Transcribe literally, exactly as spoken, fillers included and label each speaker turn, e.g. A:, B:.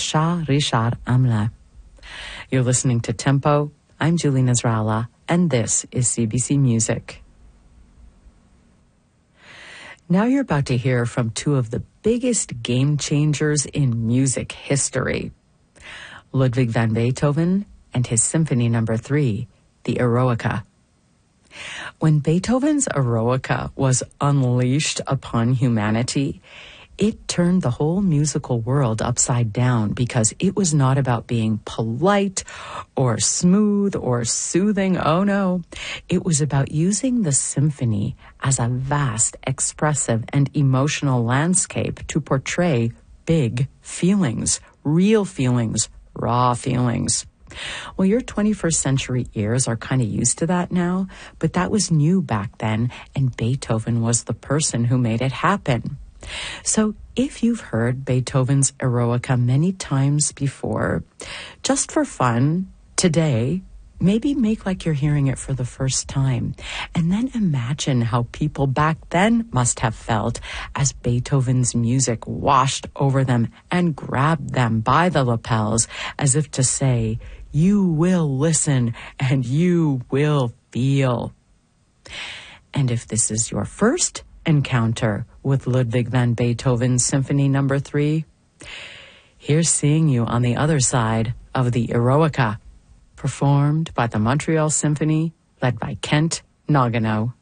A: Shah Richard Amla. You're listening to Tempo. I'm Julie Nasrallah, and this is C B C Music. Now you're about to hear from two of the biggest game changers in music history. Ludwig van Beethoven and his Symphony Number three, the Eroica. When Beethoven's Eroica was unleashed upon humanity, it turned the whole musical world upside down because it was not about being polite or smooth or soothing. Oh no, it was about using the symphony as a vast, expressive, and emotional landscape to portray big feelings, real feelings, raw feelings. Well, your twenty-first century ears are kind of used to that now, but that was new back then, and Beethoven was the person who made it happen. So if you've heard Beethoven's Eroica many times before, just for fun, today, maybe make like you're hearing it for the first time, and then imagine how people back then must have felt as Beethoven's music washed over them and grabbed them by the lapels as if to say, you will listen and you will feel. And if this is your first encounter with Ludwig van Beethoven's Symphony Number three, here's seeing you on the other side of the Eroica, performed by the Montreal Symphony, led by Kent Nagano.